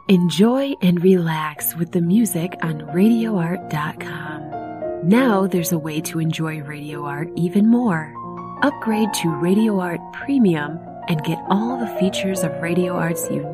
Enjoy and relax with the music on RadioArt.com. Now there's a way to enjoy Radio Art even more. Upgrade to Radio Art Premium and get all the features of Radio Art's unique